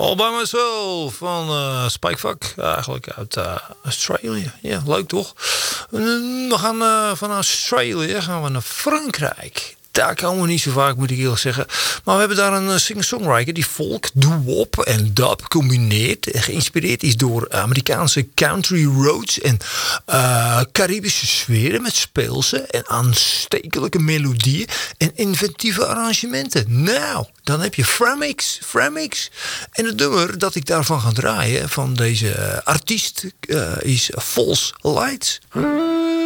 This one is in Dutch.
All by Myself van Spikefuck, eigenlijk uit Australië. Ja, leuk toch? We gaan van Australië gaan we naar Frankrijk. Daar komen we niet zo vaak, moet ik eerlijk zeggen. Maar we hebben daar een singer-songwriter die folk, doo-wop en dub combineert. Geïnspireerd is door Amerikaanse country roads en Caribische sferen met speelse en aanstekelijke melodieën en inventieve arrangementen. Nou, dan heb je Framix. En het nummer dat ik daarvan ga draaien van deze artiest is False Lights.